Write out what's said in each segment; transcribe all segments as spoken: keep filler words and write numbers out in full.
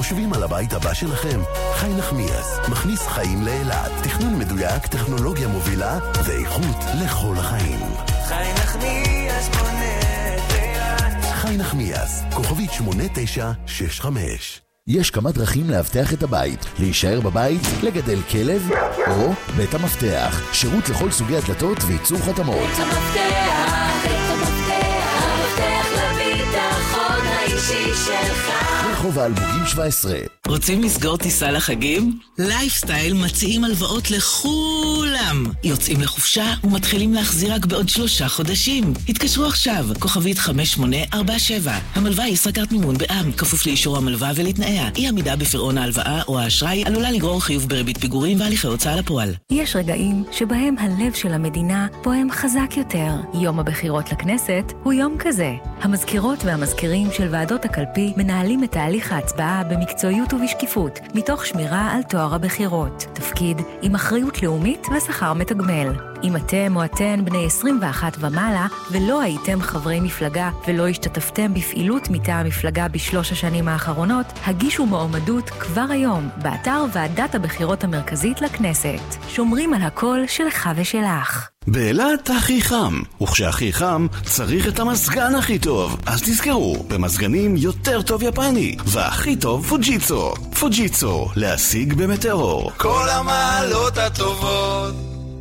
חושבים על הבית הבא שלכם? חי נחמיאס מכניס חיים לאילת. תכנון מדויק, טכנולוגיה מובילה ואיכות לכל החיים. חי נחמיאס בונה את אילת. חי נחמיאס, כוכבית שמונה תשע שש חמש. יש כמה דרכים להבטח את הבית, להישאר בבית, לגדל כלב, או בית המפתח, שירות לכל סוגי הדלתות וייצור חתמות. בית המפתח, בית המפתח, המפתח לביטחון האישי שלך. רחוב האלמוגים שבע עשרה. רוצים לסגור טיסה לחגים? לייפסטייל מציעים הלוואות לכולם. יוצאים לחופשה ומתחילים להחזיר רק בעוד שלושה חודשים. התקשרו עכשיו, כוכבית חמש שמונה ארבע שבע. המלווה ישראכרט מימון בע"מ, כפוף לאישור המלווה ולתנאיה. אי עמידה בפירעון ההלוואה או האשראי עלולה לגרור חיוב בריבית פיגורים והליכי הוצאה לפועל. יש רגעים שבהם הלב של המדינה פועם חזק יותר. יום הבחירות לכנסת הוא יום כזה. המזכירות והמזכירים של ועדות הקלפי מנהלים את תהליך ההצבעה במקצועיות ובשקיפות, מתוך שמירה על תואר הבחירות. תפקיד עם אחריות לאומית ושכר מתגמל. אם אתם או אתן בני עשרים ואחת ומעלה ולא הייתם חברי מפלגה ולא השתתפתם בפעילות מטעם המפלגה בשלוש השנים האחרונות, הגישו מועמדות כבר היום באתר ועדת הבחירות המרכזית לכנסת. שומרים על הקול שלך ושלך. באילת הכי חם, וכשהכי חם צריך את המזגן הכי טוב. אז תזכרו, במזגנים יותר טוב יפני, והכי טוב פוג'יצו. פוג'יצו, להשיג במטאור. כל המעלות הטובות.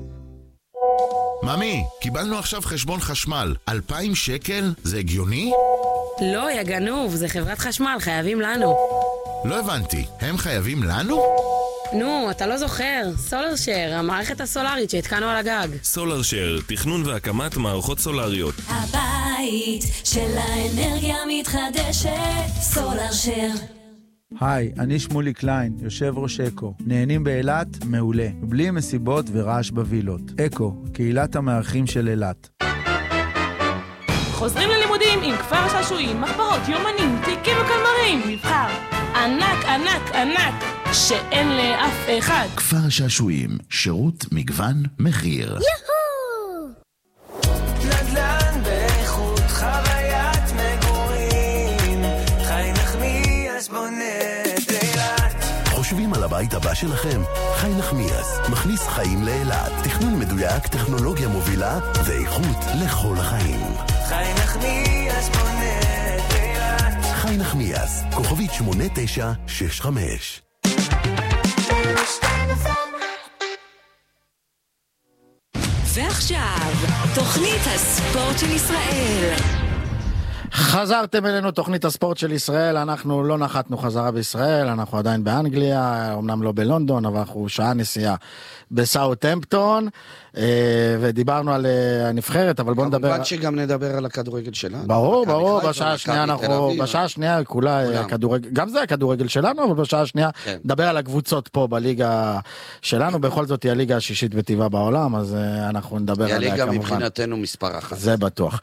ממי, קיבלנו עכשיו חשבון חשמל. אלפיים שקל? זה הגיוני? לא, יא גנוב, זה חברת חשמל, חייבים לנו. לא הבנתי, הם חייבים לנו? נו, אתה לא זוכר, סולר שר, המערכת הסולרית שהתקנו על הגג. סולר שר, תכנון והקמת מערכות סולריות. הבית של האנרגיה מתחדשת, סולר שר. היי, אני שמולי קליין, יושב ראש אקו. נהנים באילת? מעולה. בלי מסיבות ורעש בווילות. אקו, קהילת המארחים של אילת. חוזרים ללימודים עם כפר השעשועים, מחברות, יומנים, תיקים וקלמרים. מבחר ענק, ענק, ענק, שאין לאף אחד. כפר השעשועים, שירות, מגוון, מחיר. יהו! נדל"ן באיכות, חוויית מגורים, חי נחמיאס בונה את אילת. חושבים על הבית הבא שלכם? חי נחמיאס מכניס חיים לאילת. תכנון מדויק, טכנולוגיה מובילה ואיכות לכל החיים. חי נחמיאס בונה את אילת. חי נחמיאס, כוכבית שמונה תשע שש חמש. ועכשיו, תוכנית הספורט של ישראל. חזרתם אלינו, תוכנית הספורט של ישראל. אנחנו לא נחתנו חזרה בישראל, אנחנו עדיין באנגליה, אמנם לא בלונדון, אבל אנחנו שעה נסיעה בסאות'המפטון, ודיברנו על הנבחרת, אבל בואו נדבר... כמובן שגם נדבר על הכדורגל שלנו. ברור, ברור, בשעה השנייה אנחנו, בשעה השנייה כולה כדורגל, גם זה הכדורגל שלנו, אבל בשעה השנייה נדבר על הקבוצות פה בליגה שלנו, בכל זאת היא הליגה השישית וטבעה בעולם, אז אנחנו נדבר עליה כמובן. היא הליגה מבחינתנו מספר אחת. זה בטוח.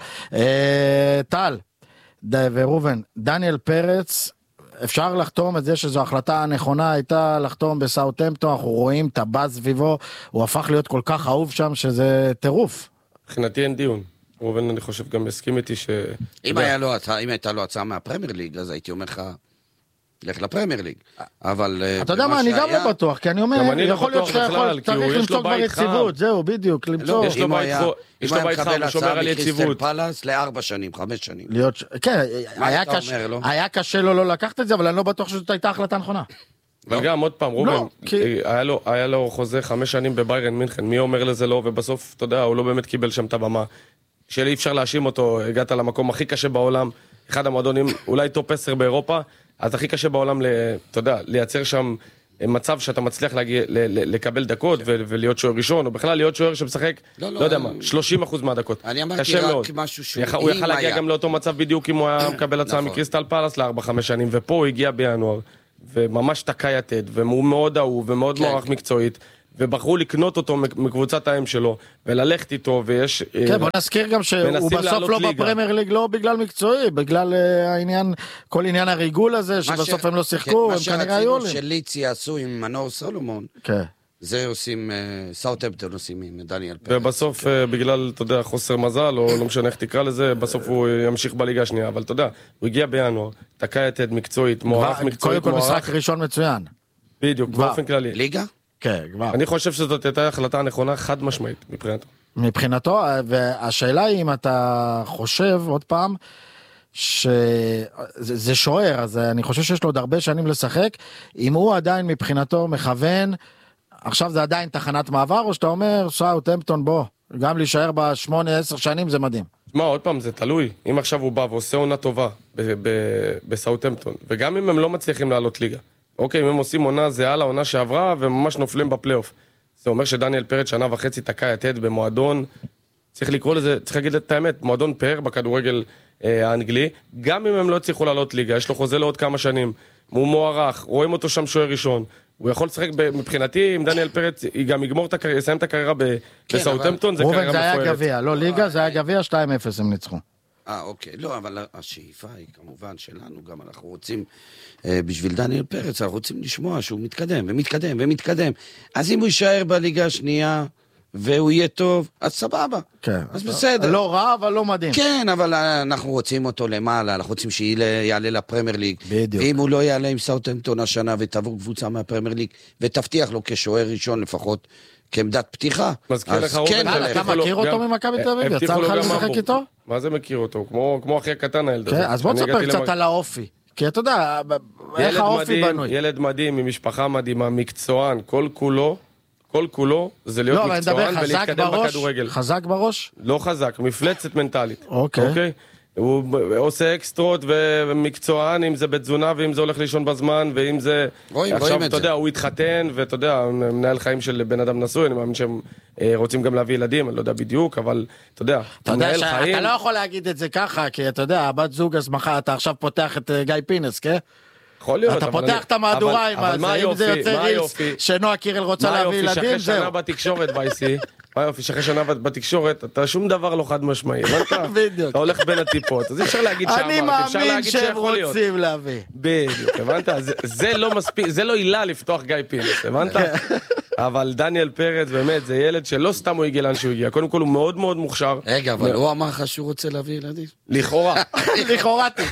טל ורובן, דניאל פרץ, אפשר לחתום את זה שזו החלטה הנכונה הייתה לחתום בסאות'המפטון, אנחנו רואים את הבאז סביבו, הוא הפך להיות כל כך אהוב שם שזה טירוף. מבחינתי אין דיון, רובן אני חושב גם הסכים איתי ש... אם היה לו הצעה, אם הייתה לו הצעה מהפרמייר ליג, אז הייתי אומר לך, לך לפרמייר ליג. אבל... אתה יודע מה, אני גם לא בטוח, כי אני אומר, יכול להיות שאתה יכול, צריך למצוא כבר יציבות, זהו, בדיוק, למצוא. יש לו בית חם, הוא שומר על יציבות. פלאס לארבע שנים, חמש שנים. כן, היה קשה לו לא לקחת את זה, אבל אני לא בטוח שזאת הייתה החלטה נכונה. אבל גם עוד פעם, רובן, היה לו חוזה חמש שנים בביירן מינכן, מי אומר לזה לא, ובסוף, אתה יודע, הוא לא באמת קיבל שם את הבמה. שאי אפשר להאשים אותו, הגעת למקום הכי קשה בעולם, אחד המועדונים, אולי טופ עשר באירופה, אז הכי קשה בעולם, אתה יודע, לייצר שם מצב שאתה מצליח להגיע, לקבל דקות ולהיות שוער ראשון, או בכלל להיות שוער שמשחק, לא יודע מה, שלושים אחוז מהדקות. אני אמרתי רק משהו שהוא... הוא יכל להגיע גם לאותו מצב בדיוק אם הוא היה מקבל הצעה מקריסטל פלאס לארבע חמש שנים, ופה הוא הגיע בינואר, וממש תקע יתד, והוא מאוד אהוב, ומאוד מוערך מקצועית, ובחרו לקנות אותו מקבוצת האם שלו, וללכת איתו, ויש... כן, בוא נזכיר גם שהוא בסוף לא בפרמייר ליג, לא בגלל מקצועי, בגלל העניין, כל עניין הריגול הזה, שבסוף הם לא שיחקו, הם כנראה היו לי. מה שרצינו שליצי עשו עם מנור סולומון, זה עושים, סאוטהמפטון עושים עם דניאל פרץ. ובסוף, בגלל, אתה יודע, חוסר מזל, או לא משנה איך תקרא לזה, בסוף הוא ימשיך בליגה השנייה. אבל אתה יודע, הוא הגיע בינואר, תקע יתד מקצועית, מוערך מקצועית, קודם כל משחק ראשון מצוין. בדיוק, באופן כללי. ליגה? כן, כבר. אני חושב שזאת הייתה החלטה נכונה חד משמעית, מבחינתו. מבחינתו, והשאלה היא אם אתה חושב, עוד פעם, שזה שוער, אז אני חושב שיש לו עוד הרבה שנים לשחק, אם הוא עדיין מבחינתו מכוון, עכשיו זה עדיין תחנת מעבר, או שאתה אומר, סאוטהמפטון בוא, גם להישאר בשמונה, עשר שנים זה מדהים. מה, עוד פעם, זה תלוי. אם עכשיו הוא בא ועושה עונה טובה בסאוטהמפטון, וגם אם הם לא מצליחים לעלות ליגה, אוקיי, אם הם עושים עונה זהה לעונה שעברה, וממש נופלים בפלייאוף, זה אומר שדניאל פרץ שנה וחצי תקע יתד במועדון, צריך לקרוא לזה, צריך להגיד את האמת, מועדון פאר בכדורגל אה, האנגלי, גם אם הם לא הצליחו לעלות ליגה, יש לו חוזה לעוד כמה שנים, הוא מוערך, רואים אותו שם שוער ראשון, הוא יכול לשחק מבחינתי, עם דניאל פרץ, היא גם יגמור את הקריירה, יסיים את הקריירה בסאוטהמפטון, זה קריירה מפוארת. זה היה גביע, לא ליגה, זה היה גביע, שתיים אפס הם ניצחו. אה, אוקיי, לא, אבל השאיפה היא כמובן שלנו, גם אנחנו רוצים, בשביל דניאל פרץ, אנחנו רוצים לשמוע שהוא מתקדם, ומתקדם, ומתקדם. אז אם הוא יישאר בליגה השנייה, והוא יהיה טוב, אז סבבה. כן. אז בסדר. לא רע, אבל לא מדהים. כן, אבל אנחנו רוצים אותו למעלה, אנחנו רוצים שיעלה לפרמייר ליג. בדיוק. ואם הוא לא יעלה עם סאוטהמפטון השנה, ותעבור קבוצה מהפרמייר ליג, ותבטיח לו כשוער ראשון לפחות, כעמדת פתיחה. מזכיר לך כן, אתה מכיר אותו ממכבי תל אביב? יצא לך לשחק איתו? מה זה מכיר אותו? כמו אחי הקטן הילד הזה. אז בוא תספר קצת על האופי. כי אתה יודע, איך האופי בנוי. ילד מדהים, ממשפחה מדהימה, מקצוען, כל כולו, כל כולו זה להיות מקצוען ולהתקדם בכדורגל. חזק בראש? לא חזק, מפלצת מנטלית. אוקיי. אוקיי? הוא עושה אקסטרות ומקצוען, אם זה בתזונה ואם זה הולך לישון בזמן, ואם זה... רואים, עכשיו, רואים את אתה יודע, הוא התחתן, ואתה יודע, מנהל חיים של בן אדם נשוי, אני מאמין שהם רוצים גם להביא ילדים, אני לא יודע בדיוק, אבל אתה יודע, אתה יודע שאתה לא יכול להגיד את זה ככה, כי אתה יודע, הבת זוג אז מחר, אתה עכשיו פותח את גיא פינס, כן? יכול להיות, אתה פותח את המהדורה עם הזה, אם זה יוצא רילס שנועה קירל רוצה להביא ילדים, זהו. מה יופי, שאחרי שנה בתקשורת, בייסי, מה יופי, שאחרי שנה בתקשורת, אתה שום דבר לא חד משמעי, בדיוק. אתה הולך בין הטיפות, אז אפשר להגיד שאמרת, אני מאמין שהם רוצים להביא. בדיוק, הבנת? זה לא מספיק, זה לא עילה לפתוח גיא פינס, הבנת? אבל דניאל פרץ, באמת, זה ילד שלא סתם הוא הגיע לאן שהוא הגיע, קודם כל הוא מאוד מאוד מוכשר. רגע, אבל הוא אמר לך שהוא רוצה להביא ילדים? לכאורה. לכאורתי.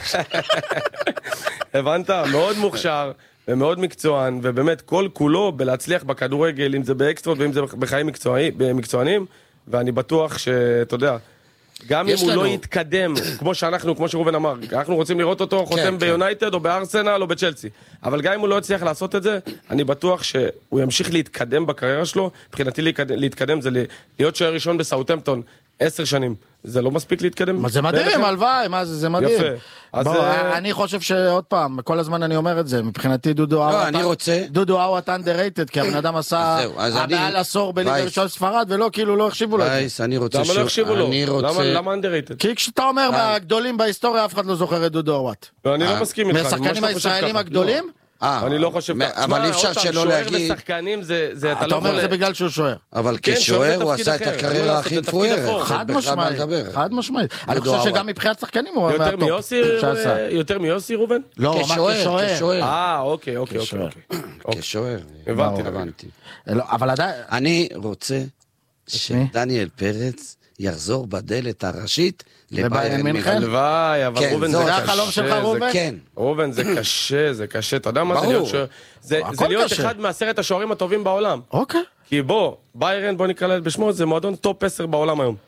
הבנת? מאוד מוכשר ומאוד מקצוען, ובאמת כל כולו בלהצליח בכדורגל, אם זה באקסטרות ואם זה בחיים מקצוענים, ואני בטוח שאתה יודע, גם אם הוא לא יתקדם, כמו שאנחנו, כמו שרובן אמר, אנחנו רוצים לראות אותו חותם ביונייטד או בארסנל או בצ'לסי, אבל גם אם הוא לא יצליח לעשות את זה, אני בטוח שהוא ימשיך להתקדם בקריירה שלו. מבחינתי להתקדם זה להיות שוער ראשון בסאוטהמפטון עשר שנים, זה לא מספיק להתקדם. זה מדהים, הלוואי, מה זה, זה מדהים. יפה. בוא, אני חושב שעוד פעם, כל הזמן אני אומר את זה, מבחינתי דודו אאו, לא, אני רוצה... דודו אאו אתה underrated, כי הבן אדם עשה מעל עשור בליגה ראשון ספרד, ולא כאילו לא החשיבו לו. וייס, אני רוצה... למה לא החשיבו לו? רוצה... למה underrated? כי כשאתה אומר מהגדולים בהיסטוריה, אף אחד לא זוכר את דודו אאו. אני לא מסכים איתך. מהשחקנים הישראלים הגדולים? אני לא חושב... אבל אי אפשר שלא להגיד... שוער ושחקנים זה... אתה אומר זה בגלל שהוא שוער. אבל כשוער הוא עשה את הקריירה הכי מפוארת. חד משמעית. חד משמעית. אני חושב שגם מבחינת שחקנים הוא יותר מיוסי? יותר מיוסי רובן? לא, הוא אמר כשוער. אה, אוקיי, אוקיי, אוקיי. כשוער. הבנתי. אבל עדיין... אני רוצה שדניאל פרץ יחזור בדלת הראשית לביירן מינכן? הלוואי, אבל רובן זה קשה. זה החלום שלך רובן? כן. רובן זה קשה, זה קשה. אתה יודע מה זה להיות שוער? זה להיות אחד מעשרת השוערים הטובים בעולם. אוקיי. כי בוא, ביירן, בוא נקרא לזה בשמו, זה מועדון טופ עשר בעולם היום.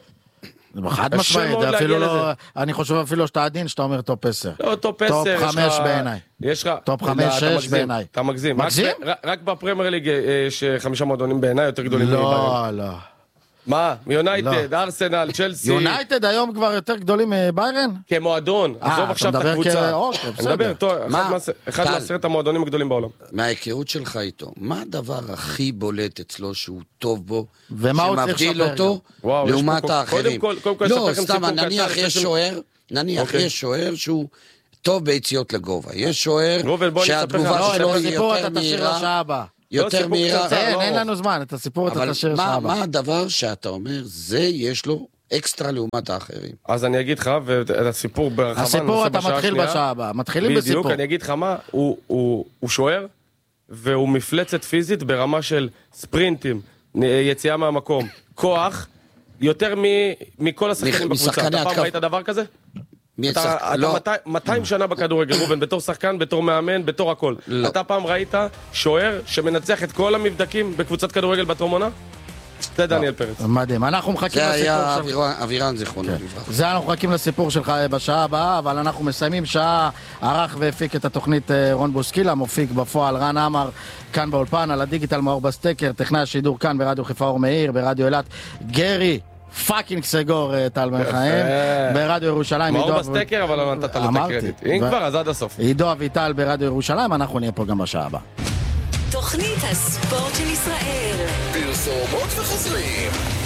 חד משמעית, אפילו לא, אני חושב אפילו שאתה עדין שאתה אומר טופ עשר. לא, טופ עשר. טופ חמש בעיניי. יש לך... טופ חמש, שש בעיניי. אתה מגזים. מגזים? רק בפרמייר ליג יש חמישה מועדונים בעיניי יותר גדולים. לא, לא. מה? מיונייטד, ארסנל, צ'לסי. יונייטד היום כבר יותר גדולים מביירן? כמועדון, עזוב עכשיו את הקבוצה. אני מדבר, אחד מעשרת המועדונים הגדולים בעולם. מההיכרות שלך איתו, מה הדבר הכי בולט אצלו שהוא טוב בו, ומה הוא צריך שמבדיל אותו לעומת האחרים? לא, סתם, נניח יש שוער, נניח יש שוער שהוא טוב ביציאות לגובה. יש שוער שהתגובה שלו היא יותר מהירה. יותר מהירה. אין, אין לנו זמן, את הסיפור אתה תשאיר שעה הבא. מה הדבר שאתה אומר, זה יש לו אקסטרה לעומת האחרים? אז אני אגיד לך, ואת הסיפור ברחבה... הסיפור אתה מתחיל בשעה הבאה, מתחילים בסיפור. בדיוק, אני אגיד לך מה, הוא שוער, והוא מפלצת פיזית ברמה של ספרינטים, יציאה מהמקום, כוח, יותר מכל השחקנים בקבוצה. אתה פעם ראית דבר כזה? אתה מאתיים שנה בכדורגל, רובן, בתור שחקן, בתור מאמן, בתור הכל. אתה פעם ראית שוער שמנצח את כל המבדקים בקבוצת כדורגל בתום עונה? זה דניאל פרץ. מדהים, אנחנו מחכים לסיפור שלך. זה היה אבירן זיכרונו לברכה. זה אנחנו מחכים לסיפור שלך בשעה הבאה, אבל אנחנו מסיימים שעה. ערך והפיק את התוכנית רון בוסקילה, מופיק בפועל רן עמר, כאן באולפן, על הדיגיטל מאור בסטקר, טכנאי השידור כאן ברדיו חיפה אור מאיר, ברדיו אילת, גרי פאקינג סגור טל בן חיים, ברדיו ירושלים מאור בסטקר, אבל לא נתת לו את הקרדיט. אם כבר, אז עד הסוף. עידו אביטל ברדיו ירושלים, אנחנו נהיה פה גם בשעה הבאה. תוכנית הספורט של ישראל. פרסומות וחוזרים.